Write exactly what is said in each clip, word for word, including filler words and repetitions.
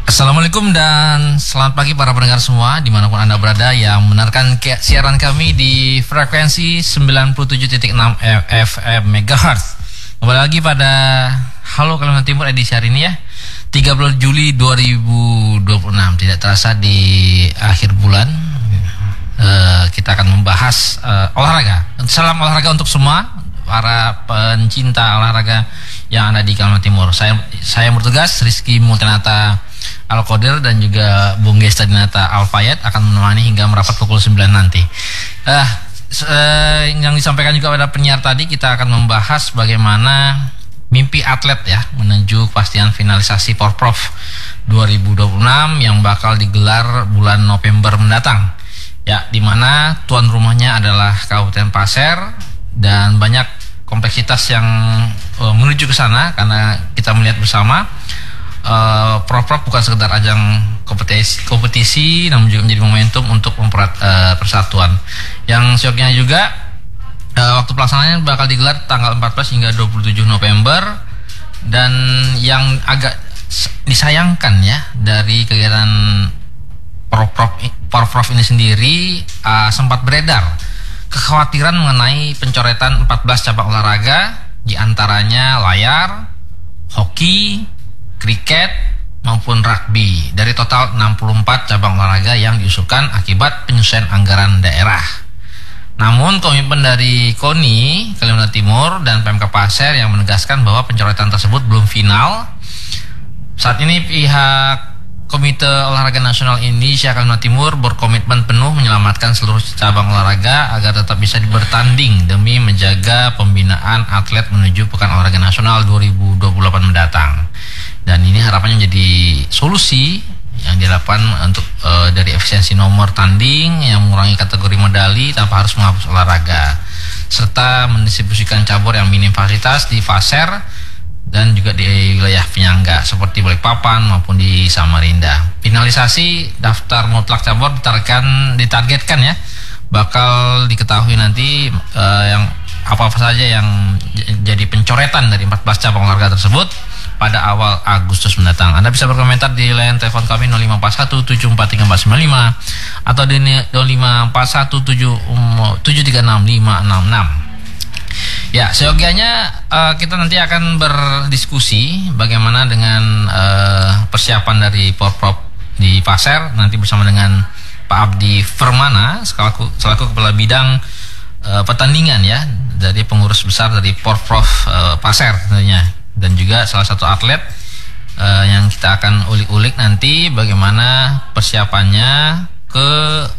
Assalamualaikum dan selamat pagi para pendengar semua dimanapun Anda berada yang mendengarkan siaran kami di frekuensi sembilan puluh tujuh titik enam F M Megahertz. Kembali lagi pada Halo Kalimantan Timur edisi hari ini ya, tiga belas Juli dua ribu dua puluh enam. Tidak terasa di akhir bulan uh, kita akan membahas uh, olahraga. Salam olahraga untuk semua para pencinta olahraga yang ada di Kalimantan Timur. Saya saya bertugas Rizky Multinata Al-Qadir dan juga Bung Gesta Dinata Al-Fayed akan menemani hingga merapat pukul sembilan nanti. Uh, uh, yang disampaikan juga pada penyiar tadi, kita akan membahas bagaimana mimpi atlet ya menuju kepastian finalisasi Porprov dua ribu dua puluh enam yang bakal digelar bulan November mendatang. Ya, di mana tuan rumahnya adalah Kabupaten Pasir dan banyak kompleksitas yang uh, menuju ke sana karena kita melihat bersama Uh, Porprov bukan sekedar ajang kompetisi, kompetisi namun juga menjadi momentum untuk memperat uh, persatuan. Yang syoknya juga uh, waktu pelaksanaannya bakal digelar tanggal empat belas hingga dua puluh tujuh November, dan yang agak disayangkan ya dari kegiatan Porprov Porprov ini sendiri, uh, sempat beredar kekhawatiran mengenai pencoretan empat belas cabang olahraga, diantaranya layar, hoki, kriket maupun rugby dari total enam puluh empat cabang olahraga yang diusulkan akibat penyesuaian anggaran daerah. Namun komitmen dari KONI Kalimantan Timur dan Pemkab Pasir yang menegaskan bahwa pencoretan tersebut belum final. Saat ini pihak Komite Olahraga Nasional Indonesia Kalimantan Timur berkomitmen penuh menyelamatkan seluruh cabang olahraga agar tetap bisa bertanding demi menjaga pembinaan atlet menuju Pekan Olahraga Nasional dua ribu dua puluh delapan mendatang. Dan ini harapannya menjadi solusi yang dilakukan untuk e, dari efisiensi nomor tanding yang mengurangi kategori medali tanpa harus menghapus olahraga, serta mendistribusikan cabur yang minim fasilitas di Pasir dan juga di wilayah penyangga seperti Balikpapan maupun di Samarinda. Finalisasi daftar mutlak cabur ditargetkan, ditargetkan ya bakal diketahui nanti e, yang apa-apa saja yang jadi pencoretan dari empat belas cabang olahraga tersebut pada awal Agustus mendatang. Anda bisa berkomentar di line telepon kami nol lima empat satu tujuh empat tiga empat sembilan lima atau di nol lima empat satu tujuh tujuh tiga enam lima enam enam. Ya, seyogianya uh, kita nanti akan berdiskusi bagaimana dengan uh, persiapan dari Porprov di Pasir nanti bersama dengan Pak Abdi Firmana selaku, selaku Kepala Bidang uh, Pertandingan ya dari pengurus besar dari Porprov uh, Pasir tentunya, dan juga salah satu atlet uh, yang kita akan ulik-ulik nanti bagaimana persiapannya ke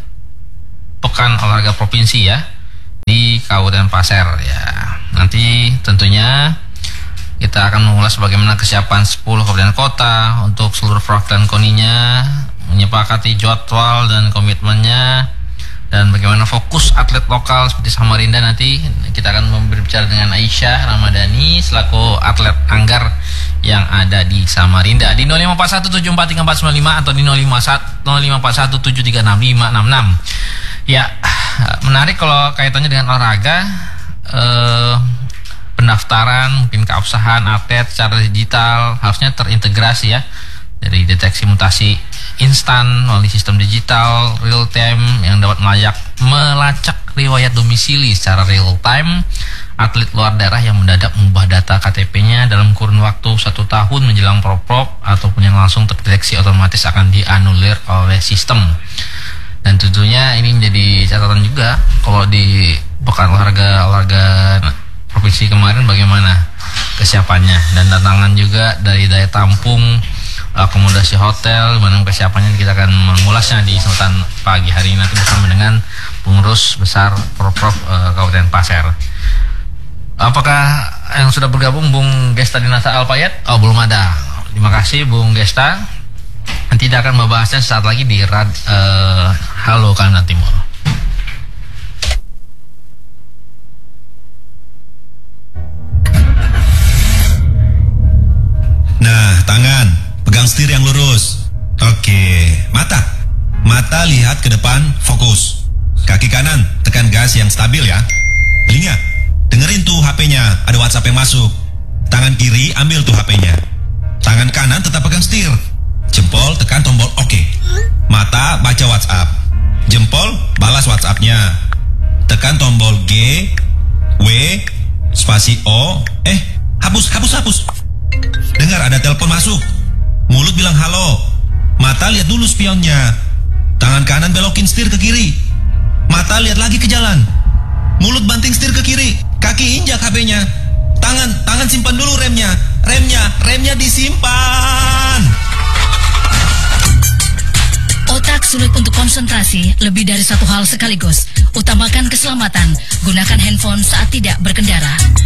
Pekan Olahraga Provinsi ya di Kabupaten Pasir ya. Nanti tentunya kita akan mengulas bagaimana kesiapan sepuluh kabupaten kota untuk seluruh perwakilan KONI-nya, menyepakati jadwal dan komitmennya, dan bagaimana fokus atlet lokal seperti Samarinda. Nanti kita akan berbicara dengan Aisyah Ramadhani selaku atlet anggar yang ada di Samarinda di nol lima empat satu tujuh empat tiga empat sembilan lima atau di nol lima empat satu tujuh tiga enam lima enam enam. Ya, menarik kalau kaitannya dengan olahraga, eh, pendaftaran mungkin keabsahan atlet secara digital harusnya terintegrasi ya, dari deteksi mutasi instan melalui sistem digital real time yang dapat melayak, melacak riwayat domisili secara real time atlet luar daerah yang mendadak mengubah data K T P-nya dalam kurun waktu satu tahun menjelang Porprov ataupun yang langsung terdeteksi otomatis akan dianulir oleh sistem. Dan tentunya ini menjadi catatan juga kalau di Pekan Olahraga Olahraga Provinsi kemarin bagaimana kesiapannya, dan tantangan juga dari daya tampung, akomodasi hotel, mana kesiapannya. Kita akan mengulasnya di kesempatan pagi hari ini nanti bersama dengan pengurus besar Porprov uh, Kabupaten Pasir. Apakah yang sudah bergabung Bung Gesta Dinata Al-Fayed? Oh, belum ada. Terima kasih Bung Gesta. Nanti kita akan membahasnya saat lagi di Rad, uh, Halo Kalimantan Timur. Nah, tangan pegang setir yang lurus. Oke, mata mata lihat ke depan, fokus. Kaki kanan tekan gas yang stabil ya. Telinga dengerin tuh H P-nya, ada WhatsApp yang masuk. Tangan kiri ambil tuh H P-nya. Tangan kanan tetap pegang setir. Jempol tekan baca WhatsApp. Jempol, balas WhatsAppnya. Tekan tombol G, W, spasi O. Eh, hapus, hapus, hapus. Dengar ada telepon masuk. Mulut bilang halo. Mata lihat dulu spionnya. Tangan kanan belokin setir ke kiri. Mata lihat lagi ke jalan. Mulut banting setir ke kiri. Kaki injak H P-nya. Tangan, tangan simpan dulu remnya. Remnya, remnya disimpan. Otak sulit untuk konsentrasi lebih dari satu hal sekaligus. Utamakan keselamatan. Gunakan handphone saat tidak berkendara.